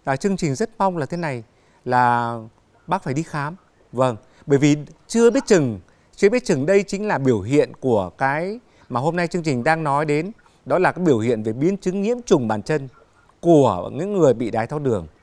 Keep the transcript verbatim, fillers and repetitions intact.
À, chương trình rất mong là thế này, là bác phải đi khám. Vâng, bởi vì chưa biết chừng, chưa biết chừng đây chính là biểu hiện của cái mà hôm nay chương trình đang nói đến. Đó là cái biểu hiện về biến chứng nhiễm trùng bàn chân của những người bị đái tháo đường.